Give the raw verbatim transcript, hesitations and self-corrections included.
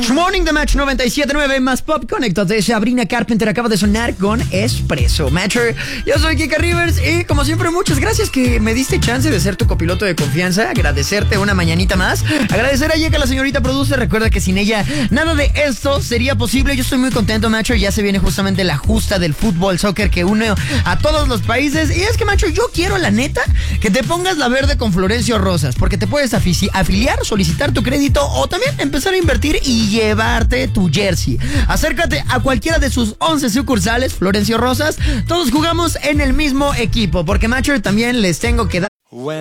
Match Morning de Match noventa y siete punto nueve más Pop Connect de Sabrina Carpenter acaba de sonar con Espresso. Matcher, yo soy Kika Rivers y como siempre muchas gracias que me diste chance de ser tu copiloto de confianza. Agradecerte una mañanita más. Agradecer a Yeka, la señorita producer. Recuerda que sin ella nada de esto sería posible. Yo estoy muy contento, Matcher. Ya se viene justamente la justa del fútbol, soccer que une a todos los países. Y es que, Matcher, yo quiero la neta que te pongas la verde con Florencio Rosas, porque te puedes afici- afiliar, solicitar tu crédito o también empezar a invertir y llevarte tu jersey. Acércate a cualquiera de sus once sucursales, Florencio Rosas. Todos jugamos en el mismo equipo, porque, Matcher, también les tengo que dar